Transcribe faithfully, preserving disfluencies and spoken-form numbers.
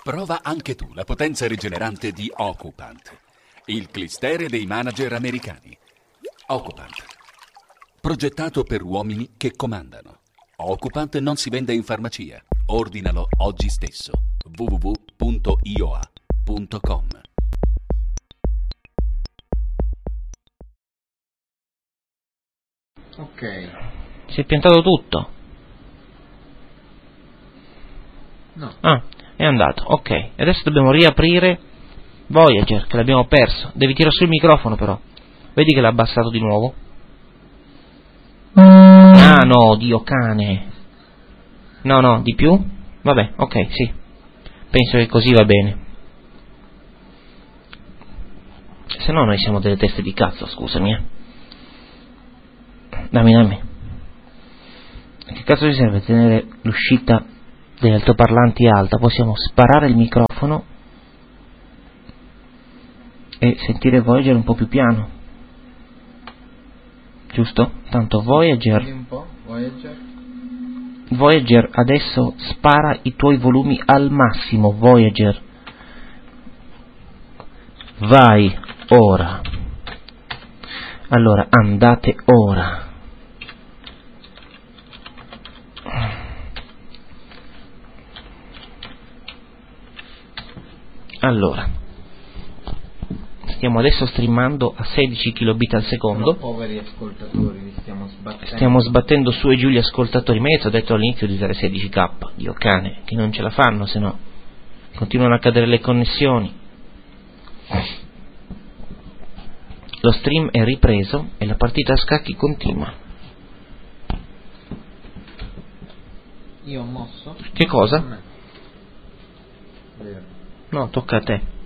Prova anche tu la potenza rigenerante di Occupant, il clistere dei manager americani. Occupant, progettato per uomini che comandano. Occupant non si vende in farmacia. Ordinalo oggi stesso. w w w punto i o a punto com. Ok. Si è piantato tutto. No. Ah, è andato. Ok. Adesso dobbiamo riaprire Voyager, che l'abbiamo perso. Devi tirare sul microfono però. Vedi che l'ha abbassato di nuovo? Ah no, Dio cane. No, no, di più? Vabbè, ok, sì. Penso che così va bene. Se no noi siamo delle teste di cazzo, scusami, eh. Dammi, dammi. Che cazzo ci serve tenere l'uscita degli altoparlanti alta? Possiamo sparare il microfono e sentire Voyager un po' più piano. Giusto? Tanto Voyager... Un po', Voyager. Voyager adesso spara i tuoi volumi al massimo, Voyager. Vai, ora. Allora, andate ora. Allora, stiamo adesso streamando a sedici kilobit al secondo. Però, poveri ascoltatori, li stiamo sbattendo. Stiamo sbattendo su e giù gli ascoltatori. Ma io ti ho detto all'inizio di usare sedici K, Dio cane, che non ce la fanno, se no continuano a cadere le connessioni. Lo stream è ripreso e la partita a scacchi continua. Io ho mosso? Che cosa? Vero. No, tocca a te.